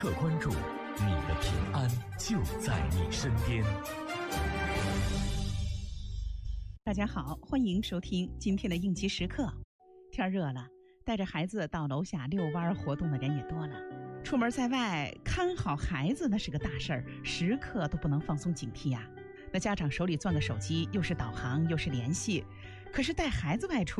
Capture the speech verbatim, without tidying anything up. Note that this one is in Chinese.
特关注，你的平安就在你身边。 大家好，欢迎收听今天的应急时刻。天热了，带着孩子到楼下遛弯活动的人也多了。出门在外，看好孩子那是个大事儿，时刻都不能放松警惕啊。那家长手里攥个手机，又是导航又是联系，可是带孩子外出